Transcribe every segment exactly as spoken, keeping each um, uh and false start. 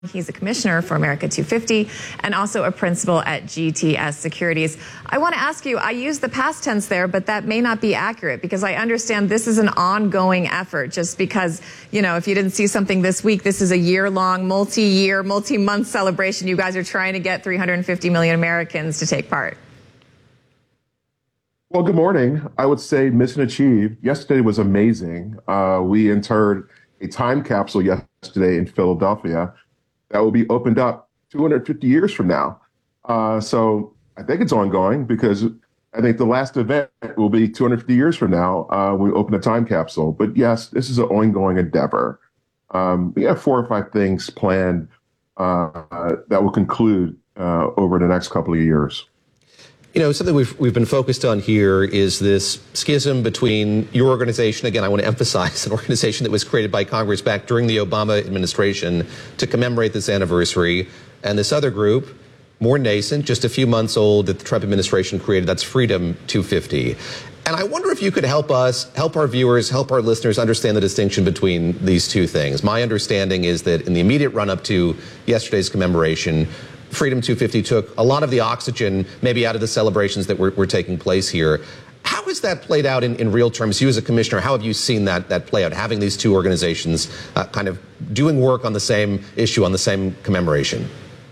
He's a commissioner for America two fifty and also a principal at G T S Securities. I want to ask you, I use the past tense there, but that may not be accurate because I understand this is an ongoing effort. Just because, you know, if you didn't see something this week, this is a year-long, multi-year, multi-month celebration. You guys are trying to get three hundred fifty million Americans to take part. Well, good morning. I would say mission achieved. Yesterday was amazing. Uh, we interred a time capsule yesterday in Philadelphia that will be opened up two hundred fifty years from now. Uh, so I think it's ongoing because I think the last event will be two hundred fifty years from now uh, when we open a time capsule. But yes, this is an ongoing endeavor. Um, we have four or five things planned uh, that will conclude uh, over the next couple of years. You know, something we've we've been focused on here is this schism between your organization. Again, I want to emphasize an organization that was created by Congress back during the Obama administration to commemorate this anniversary, and this other group, more nascent, just a few months old, that the Trump administration created. That's Freedom two fifty. And I wonder if you could help us, help our viewers, help our listeners understand the distinction between these two things. My understanding is that in the immediate run-up to yesterday's commemoration, Freedom two fifty took a lot of the oxygen maybe out of the celebrations that were, were taking place here. How has that played out in, in real terms? You as a commissioner, how have you seen that, that play out, having these two organizations uh, kind of doing work on the same issue, on the same commemoration?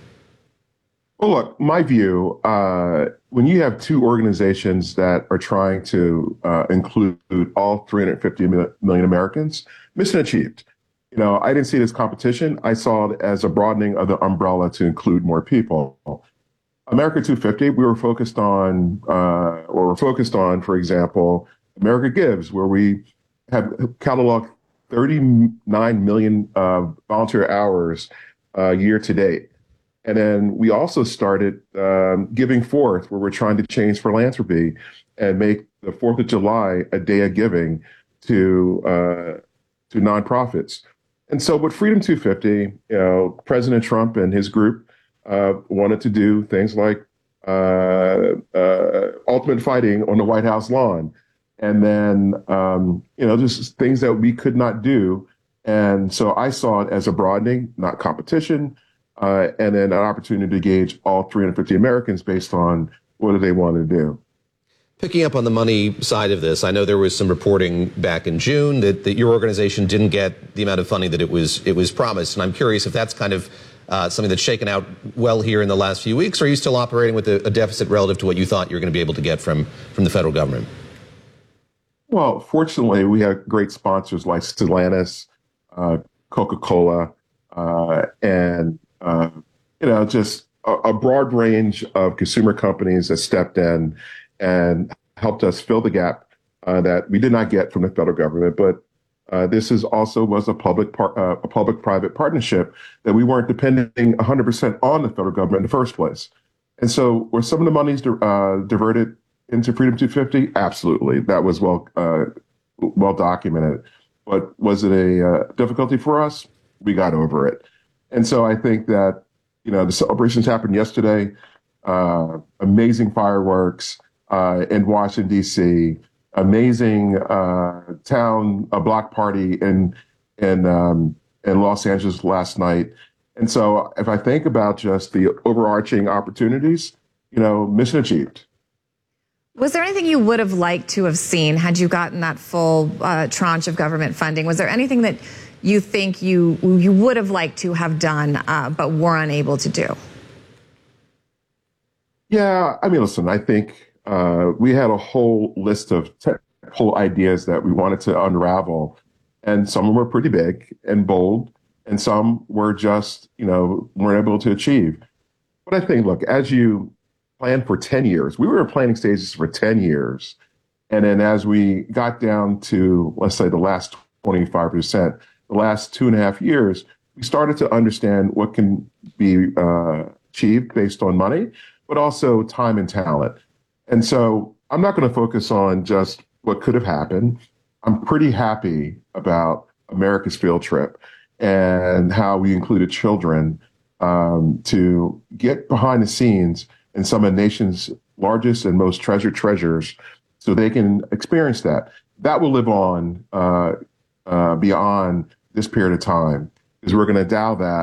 Well, look, my view, uh, when you have two organizations that are trying to uh, include all three hundred fifty million Americans, mission achieved. You know, I didn't see it as competition. I saw it as a broadening of the umbrella to include more people. America two fifty, we were focused on, uh, or we're focused on, for example, America Gives, where we have cataloged thirty-nine million uh, volunteer hours uh, year to date. And then we also started um, Giving Forth, where we're trying to change philanthropy and make the fourth of July a day of giving to uh, to nonprofits. And so with Freedom two fifty, you know, President Trump and his group uh, wanted to do things like uh, uh, ultimate fighting on the White House lawn. And then, um, you know, just things that we could not do. And so I saw it as a broadening, not competition, uh, and then an opportunity to gauge all three hundred fifty Americans based on what do they want to do. Picking up on the money side of this, I know there was some reporting back in June that, that your organization didn't get the amount of funding that it was it was promised. And I'm curious if that's kind of uh, something that's shaken out well here in the last few weeks, or are you still operating with a, a deficit relative to what you thought you were going to be able to get from, from the federal government? Well, fortunately, we have great sponsors like Stellantis, uh, Coca-Cola, uh, and, uh, you know, just a, a broad range of consumer companies that stepped in and helped us fill the gap uh, that we did not get from the federal government. But uh, this is also was a public par- uh, a public-private partnership that we weren't depending one hundred percent on the federal government in the first place. And so were some of the monies di- uh, diverted into Freedom two fifty? Absolutely. That was well uh, well documented. But was it a uh, difficulty for us? We got over it. And so I think that, you know, the celebrations happened yesterday, uh, amazing fireworks, Uh, in Washington, D C, amazing uh, town, a block party in in um, in Los Angeles last night. And so if I think about just the overarching opportunities, you know, mission achieved. Was there anything you would have liked to have seen had you gotten that full uh, tranche of government funding? Was there anything that you think you you would have liked to have done uh, but were unable to do? Yeah, I mean, listen, I think Uh, we had a whole list of te- whole ideas that we wanted to unravel, and some of them were pretty big and bold, and some were just, you know, weren't able to achieve. But I think, look, as you plan for ten years, we were in planning stages for ten years. And then as we got down to, let's say, the last twenty-five percent, the last two and a half years, we started to understand what can be uh, achieved based on money, but also time and talent. And so I'm not going to focus on just what could have happened. I'm pretty happy about America's field trip and how we included children um, to get behind the scenes in some of the nation's largest and most treasured treasures so they can experience that. That will live on uh, uh, beyond this period of time, because we're going to endow that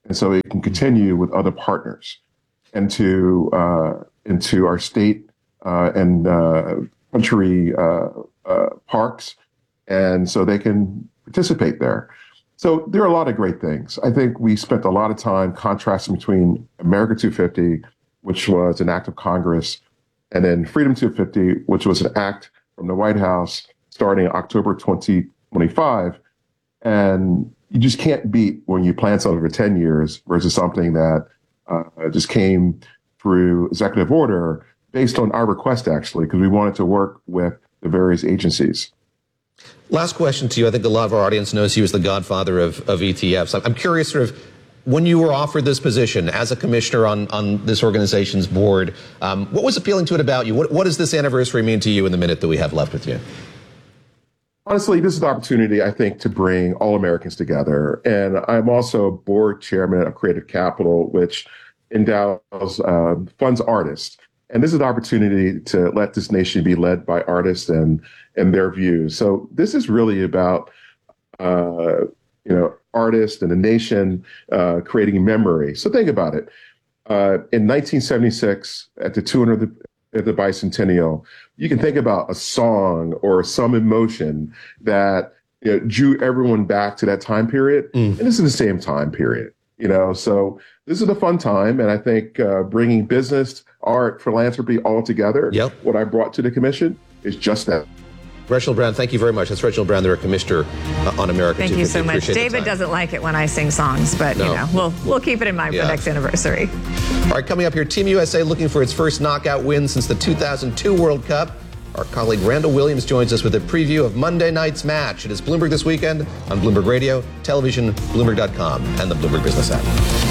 and so it can continue with other partners into uh, into our state uh, and uh, country uh, uh, parks, and so they can participate there. So there are a lot of great things. I think we spent a lot of time contrasting between America two fifty, which was an act of Congress, and then Freedom two fifty, which was an act from the White House starting October twenty twenty-five. And you just can't beat when you plan something for ten years versus something that uh, just came through executive order based on our request, actually, because we wanted to work with the various agencies. Last question to you. I think a lot of our audience knows you as the godfather of, of E T Fs. I'm curious, sort of, when you were offered this position as a commissioner on, on this organization's board, um, what was appealing to it about you? What, what does this anniversary mean to you in the minute that we have left with you? Honestly, this is an opportunity, I think, to bring all Americans together. And I'm also board chairman of Creative Capital, which endows, uh, funds artists. And this is an opportunity to let this nation be led by artists and, and their views. So this is really about, uh, you know, artists and the nation uh, creating memory. So think about it. Uh, in nineteen seventy-six, at the two hundredth at the bicentennial, you can think about a song or some emotion that, you know, drew everyone back to that time period. Mm. And this is the same time period, you know, so this is a fun time. And I think uh, bringing business, art, philanthropy all together, yep. what I brought to the commission is just that. Reginald Brown, thank you very much. That's Reginald Brown, the commissioner uh, on America Thank you so much. David doesn't like it when I sing songs, but no. you know, we'll we'll keep it in mind yeah. for next anniversary. All right, coming up here, Team U S A looking for its first knockout win since the two thousand two World Cup. Our colleague Randall Williams joins us with a preview of Monday night's match. It is Bloomberg This Weekend on Bloomberg Radio, television, Bloomberg dot com, and the Bloomberg Business app.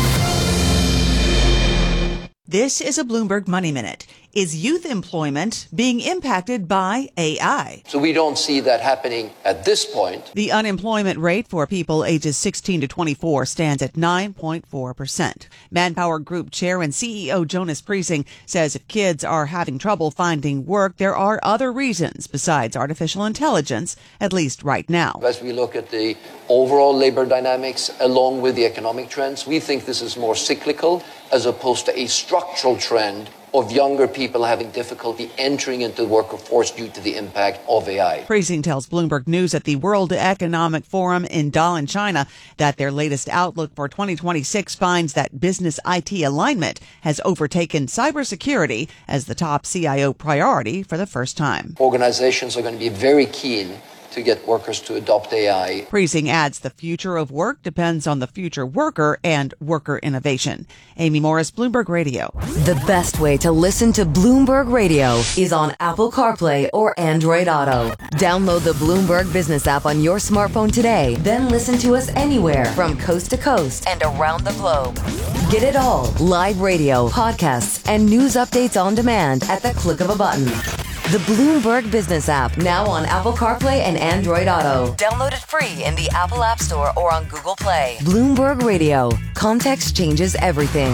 This is a Bloomberg Money Minute. Is youth employment being impacted by A I? So we don't see that happening at this point. The unemployment rate for people ages sixteen to twenty-four stands at nine point four percent. Manpower Group Chair and C E O Jonas Priesing says if kids are having trouble finding work, there are other reasons besides artificial intelligence, at least right now. As we look at the overall labor dynamics along with the economic trends, we think this is more cyclical as opposed to a structural trend of younger people having difficulty entering into the workforce due to the impact of A I. Priesing tells Bloomberg News at the World Economic Forum in Dalian, China, that their latest outlook for twenty twenty-six finds that business I T alignment has overtaken cybersecurity as the top C I O priority for the first time. Organizations are going to be very keen to get workers to adopt A I. Priesing adds the future of work depends on the future worker and worker innovation. Amy Morris, Bloomberg Radio. The best way to listen to Bloomberg Radio is on Apple CarPlay or Android Auto. Download the Bloomberg Business app on your smartphone today, then listen to us anywhere from coast to coast and around the globe. Get it all, live radio, podcasts, and news updates on demand at the click of a button. The Bloomberg Business app, now on Apple CarPlay and Android Auto. Download it free in the Apple App Store or on Google Play. Bloomberg Radio. Context changes everything.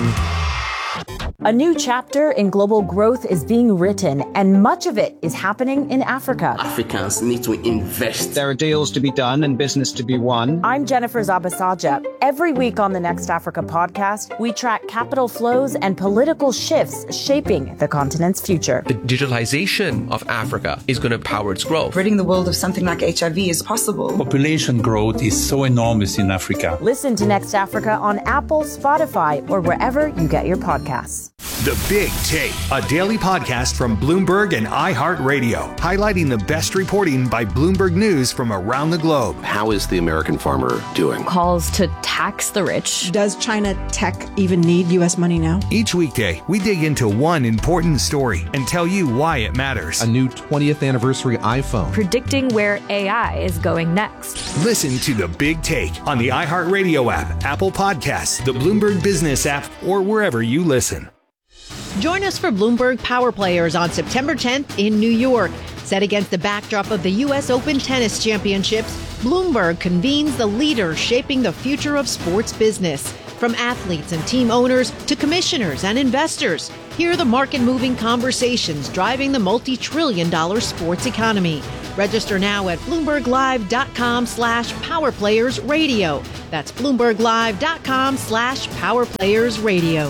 A new chapter in global growth is being written, and much of it is happening in Africa. Africans need to invest. There are deals to be done and business to be won. I'm Jennifer Zabasaja. Every week on the Next Africa podcast, we track capital flows and political shifts shaping the continent's future. The digitalization of Africa is going to power its growth. Ridding the world of something like H I V is possible. Population growth is so enormous in Africa. Listen to Next Africa on Apple, Spotify, or wherever you get your podcasts. The Big Take, a daily podcast from Bloomberg and iHeartRadio, highlighting the best reporting by Bloomberg News from around the globe. How is the American farmer doing? Calls to tax the rich. Does China tech even need U S money now? Each weekday, we dig into one important story and tell you why it matters. A new twentieth anniversary iPhone. Predicting where A I is going next. Listen to The Big Take on the iHeartRadio app, Apple Podcasts, the Bloomberg Business app, or wherever you listen. Join us for Bloomberg Power Players on September tenth in New York. Set against the backdrop of the U S Open Tennis Championships, Bloomberg convenes the leaders shaping the future of sports business. From athletes and team owners to commissioners and investors, hear the market-moving conversations driving the multi-trillion dollar sports economy. Register now at bloomberglive.com slash powerplayersradio. That's bloomberglive.com slash powerplayersradio.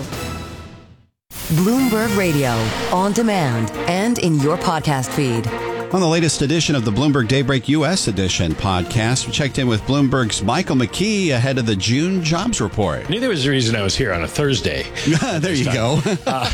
Bloomberg Radio, on demand and in your podcast feed. On the latest edition of the Bloomberg Daybreak U S Edition podcast, we checked in with Bloomberg's Michael McKee ahead of the June jobs report. Neither was the reason I was here on a Thursday. There you go. uh,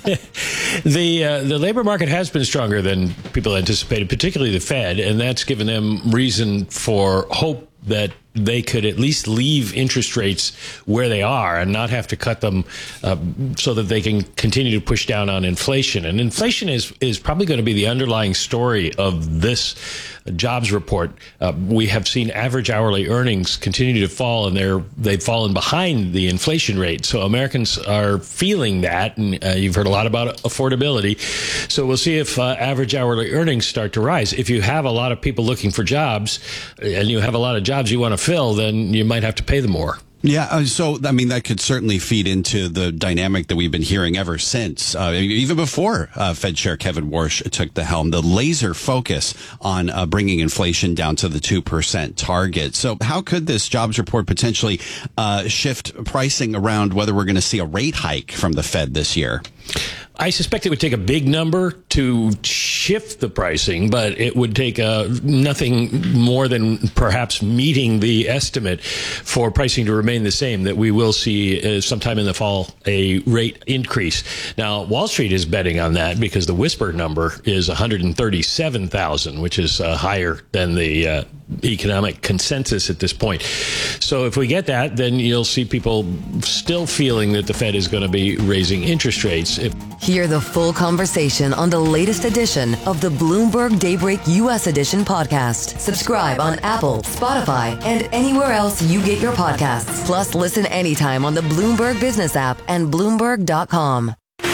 the uh, the labor market has been stronger than people anticipated, particularly the Fed, and that's given them reason for hope that they could at least leave interest rates where they are and not have to cut them uh, so that they can continue to push down on inflation. And inflation is, is probably going to be the underlying story of this jobs report. Uh, we have seen average hourly earnings continue to fall, and they're, they've fallen behind the inflation rate. So Americans are feeling that, and uh, you've heard a lot about affordability. So we'll see if uh, average hourly earnings start to rise. If you have a lot of people looking for jobs and you have a lot of jobs you want to fill, then you might have to pay them more. Yeah, uh, so, I mean, that could certainly feed into the dynamic that we've been hearing ever since, uh, even before uh, Fed Chair Kevin Warsh took the helm, the laser focus on uh, bringing inflation down to the two percent target. So how could this jobs report potentially uh, shift pricing around whether we're going to see a rate hike from the Fed this year? I suspect it would take a big number to shift the pricing, but it would take uh, nothing more than perhaps meeting the estimate for pricing to remain the same, that we will see uh, sometime in the fall a rate increase. Now, Wall Street is betting on that because the whisper number is one hundred thirty-seven thousand, which is uh, higher than the uh, economic consensus at this point. So if we get that, then you'll see people still feeling that the Fed is going to be raising interest rates. If Hear the full conversation on the latest edition of the Bloomberg Daybreak U S Edition podcast. Subscribe on Apple, Spotify, and anywhere else you get your podcasts. Plus, listen anytime on the Bloomberg Business app and Bloomberg dot com.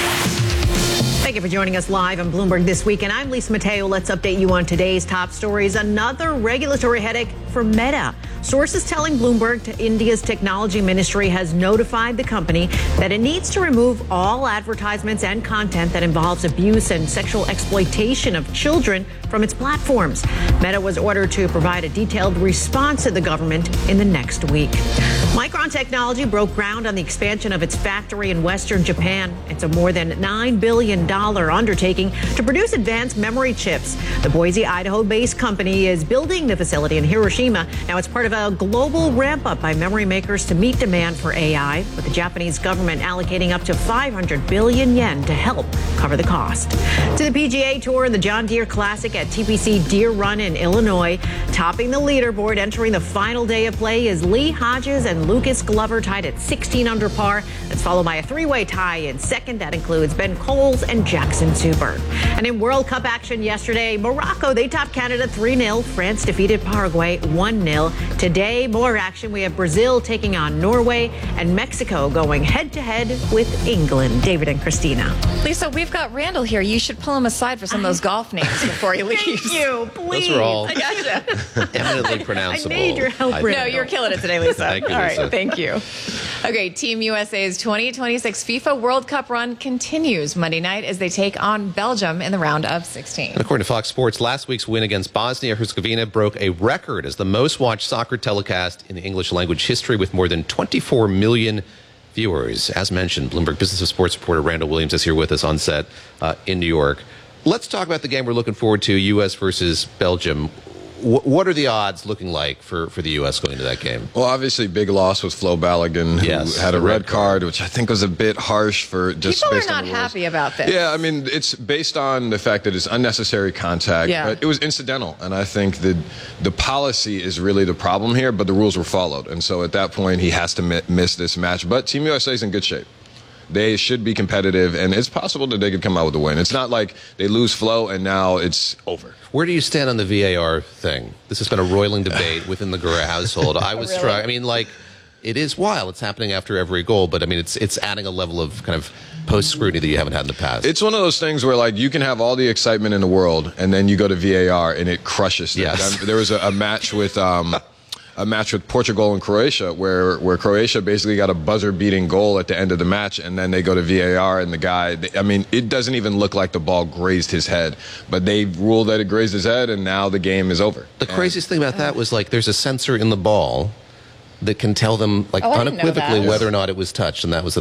Thank you for joining us live on Bloomberg This Week, and I'm Lisa Mateo. Let's update you on today's top stories. Another regulatory headache for Meta. Sources telling Bloomberg to India's technology ministry has notified the company that it needs to remove all advertisements and content that involves abuse and sexual exploitation of children from its platforms. Meta was ordered to provide a detailed response to the government in the next week. Micron Technology broke ground on the expansion of its factory in western Japan. It's a more than nine billion dollars undertaking to produce advanced memory chips. The Boise, Idaho-based company is building the facility in Hiroshima. Now, it's part of a global ramp-up by memory makers to meet demand for A I, with the Japanese government allocating up to five hundred billion yen to help cover the cost. To the P G A Tour, the John Deere Classic at T P C Deer Run in Illinois. Topping the leaderboard, entering the final day of play, is Lee Hodges and Lucas Glover tied at sixteen under par. That's followed by a three-way tie in second. That includes Ben Coles and Jackson Subert. And in World Cup action yesterday, Morocco, they topped Canada three nil. France defeated Paraguay one nil. Today, more action. We have Brazil taking on Norway and Mexico going head-to-head with England. David and Christina. Lisa, we've got Randall here. You should pull him aside for some of those golf names before he leaves. Thank you, please. Those are all I gotcha. eminently pronounceable. I need your help, I- No, you're killing it today, Lisa. Thank you, All Lisa. right, thank you. Okay, Team U S A's twenty twenty-six FIFA World Cup run continues Monday night as they take on Belgium in the round of sixteen. And according to Fox Sports, last week's win against Bosnia-Herzegovina broke a record as the most watched soccer telecast in the English language history with more than twenty-four million viewers. As mentioned, Bloomberg Business of Sports reporter Randall Williams is here with us on set uh, in New York. Let's talk about the game we're looking forward to, U S versus Belgium. W- what are the odds looking like for, for the U S going to that game? Well, obviously, big loss was Flo Balogun, who Yes, had a the red, red card, card. which I think was a bit harsh for just People are based on not the rules. happy about this. Yeah, I mean, it's based on the fact that it's unnecessary contact, Yeah. but it was incidental. And I think that the policy is really the problem here, but the rules were followed. And so at that point, he has to mi- miss this match. But Team U S A is in good shape. They should be competitive, and it's possible that they could come out with a win. It's not like they lose Flo and now it's over. Where do you stand on the V A R thing? This has been a roiling debate within the Gura household. I was Really? struck. I mean, like, it is wild. It's happening after every goal, but I mean, it's it's adding a level of kind of post scrutiny that you haven't had in the past. It's one of those things where, like, you can have all the excitement in the world, and then you go to V A R and it crushes them. Yes. There was a, a match with um, a match with Portugal and Croatia where, where Croatia basically got a buzzer-beating goal at the end of the match, and then they go to V A R, and the guy, I mean, it doesn't even look like the ball grazed his head, but they ruled that it grazed his head, and now the game is over. The craziest thing about that was, like, there's a sensor in the ball that can tell them, like, Oh, I didn't know unequivocally that. whether or not it was touched, and that was the